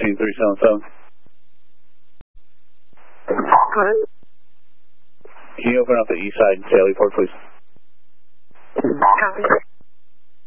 12377. Go ahead. Can you open up the east side daily port, please? Copy.